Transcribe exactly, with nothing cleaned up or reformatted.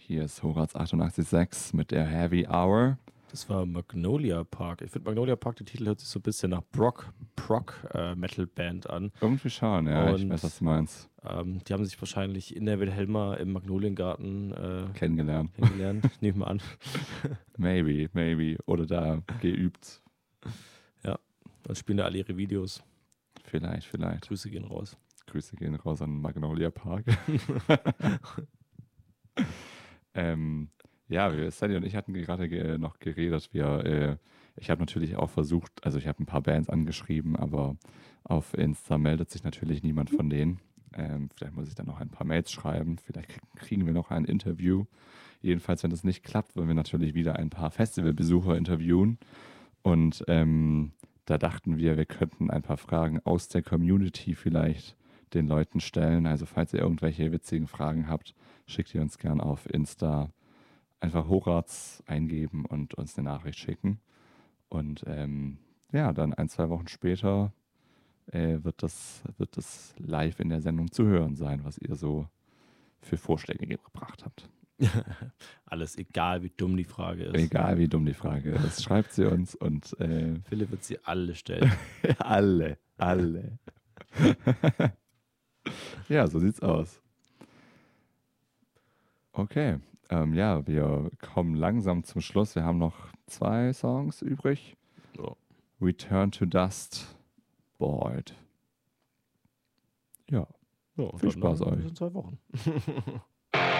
Hier ist Horaz achtundachtzig Komma sechs mit der Heavy Hour. Das war Magnolia Park. Ich finde Magnolia Park, der Titel hört sich so ein bisschen nach Brock, Proc äh, Metal Band an. Irgendwie schon, ja, Und, ich weiß, was du meinst. Ähm, die haben sich wahrscheinlich in der Wilhelma im Magnoliengarten äh, Kennengelernt. kennengelernt, nehme ich mal an. Maybe, maybe. Oder da geübt. Ja, dann spielen da alle ihre Videos. Vielleicht, vielleicht. Grüße gehen raus. Grüße gehen raus an Magnolia Park. ähm, ja, wir, Sally und ich hatten gerade ge noch geredet. Wir, äh, ich habe natürlich auch versucht, also ich habe ein paar Bands angeschrieben, aber auf Insta meldet sich natürlich niemand von denen. Ähm, vielleicht muss ich dann noch ein paar Mails schreiben. Vielleicht krieg kriegen wir noch ein Interview. Jedenfalls, wenn das nicht klappt, wollen wir natürlich wieder ein paar Festivalbesucher interviewen. Und ähm, da dachten wir, wir könnten ein paar Fragen aus der Community vielleicht den Leuten stellen. Also falls ihr irgendwelche witzigen Fragen habt, schickt ihr uns gern auf Insta. Einfach Horaz eingeben und uns eine Nachricht schicken. Und ähm, ja, dann ein, zwei Wochen später äh, wird, das, wird das live in der Sendung zu hören sein, was ihr so für Vorschläge gebracht habt. Alles egal, wie dumm die Frage ist. Egal, wie dumm die Frage ist. Schreibt sie uns und äh, Philipp wird sie alle stellen. alle, alle. Ja, so sieht's aus. Okay, ähm, ja, wir kommen langsam zum Schluss. Wir haben noch zwei Songs übrig. Ja. Return to Dust, Boyd. Ja, Ja, viel dann Spaß noch euch. bis in zwei Wochen.